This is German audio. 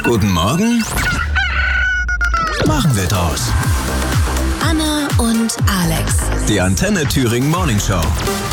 Guten Morgen. Machen wir draus. Anna und Alex. Die Antenne Thüringen Morning Show.